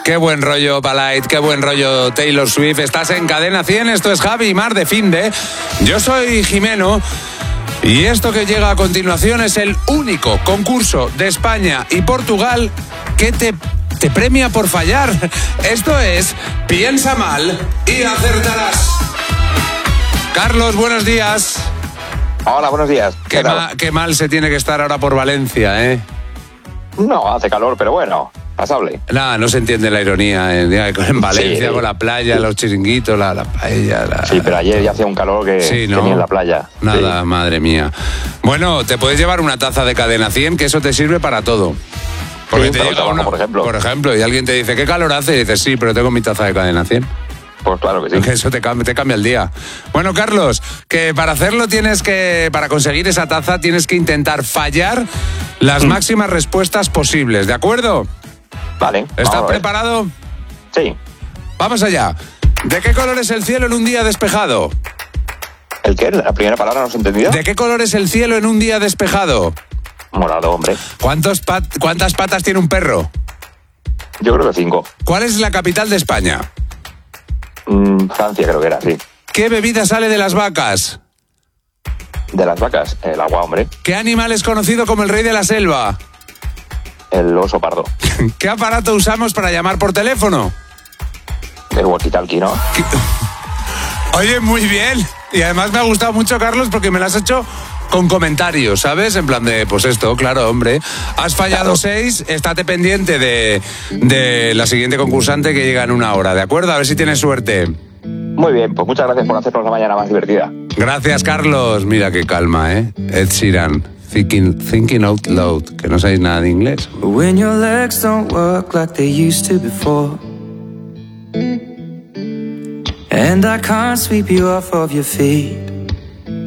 Qué buen rollo Palait, qué buen rollo Taylor Swift. Estás en Cadena 100, esto es Javi y Mar de Finde. Yo soy Jimeno y esto que llega a continuación es el único concurso de España y Portugal que te premia por fallar. Esto es Piensa Mal y Acertarás. Carlos, buenos días. Hola, buenos días. Qué mal se tiene que estar ahora por Valencia, ¿eh? No, hace calor, pero bueno, pasable. Nada, no se entiende la ironía en Valencia, sí, con la playa, los chiringuitos, la paella. Sí, pero ayer ya hacía un calor que tenía en la playa. Nada, sí. Madre mía. Bueno, te puedes llevar una taza de Cadena 100, que eso te sirve para todo. Porque sí, te llega trabajo, por ejemplo, y alguien te dice, ¿qué calor hace? Y dices, sí, pero tengo mi taza de Cadena 100. Pues claro que sí. Que eso te cambia el día. Bueno, Carlos, que para hacerlo para conseguir esa taza tienes que intentar fallar las máximas respuestas posibles, ¿de acuerdo? Vale. ¿Estás preparado? Sí. Vamos allá. ¿De qué color es el cielo en un día despejado? ¿El qué? La primera palabra no se ha entendido. ¿De qué color es el cielo en un día despejado? Morado, hombre. ¿Cuántas patas tiene un perro? Yo creo que 5. ¿Cuál es la capital de España? Francia creo que era, sí. ¿Qué bebida sale de las vacas? De las vacas, el agua, hombre. ¿Qué animal es conocido como el rey de la selva? El oso pardo. ¿Qué aparato usamos para llamar por teléfono? El walkie-talkie, ¿no? Oye, muy bien. Y además me ha gustado mucho, Carlos, porque me lo has hecho con comentarios, ¿sabes? En plan de, pues esto, claro, hombre. Has fallado 6, estate pendiente de la siguiente concursante que llega en 1 hora, ¿de acuerdo? A ver si tienes suerte. Muy bien, pues muchas gracias por hacernos la mañana más divertida. Gracias, Carlos. Mira qué calma, ¿eh? Ed Sheeran, thinking out loud, que no sabéis nada de inglés. When your legs don't work like they used to before, and I can't sweep you off of your feet,